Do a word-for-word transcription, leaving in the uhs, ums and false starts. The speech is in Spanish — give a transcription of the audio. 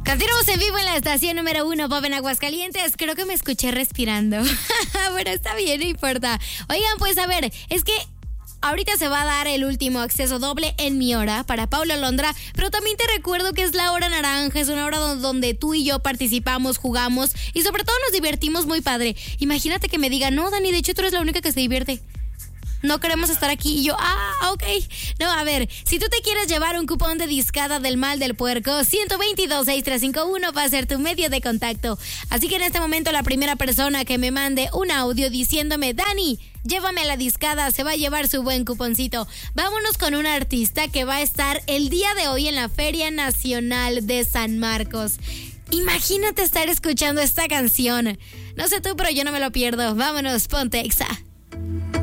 Continuamos en vivo en la estación número uno, Pop en Aguascalientes. Creo que me escuché respirando. Bueno, está bien, no importa. Oigan, pues a ver, es que ahorita se va a dar el último acceso doble en Mi Hora para Paula Londra, pero también te recuerdo que es la hora naranja, es una hora donde tú y yo participamos, jugamos y sobre todo nos divertimos muy padre. Imagínate que me digan, no, Dani, de hecho tú eres la única que se divierte. No queremos estar aquí. Y yo, ah, ok. No, a ver, si tú te quieres llevar un cupón de discada del mal del puerco, uno dos dos, seis tres cinco uno va a ser tu medio de contacto. Así que en este momento la primera persona que me mande un audio diciéndome, Dani, llévame a la discada, se va a llevar su buen cuponcito. Vámonos con un artista que va a estar el día de hoy en la Feria Nacional de San Marcos. Imagínate estar escuchando esta canción. No sé tú, pero yo no me lo pierdo. Vámonos, ponte Exa.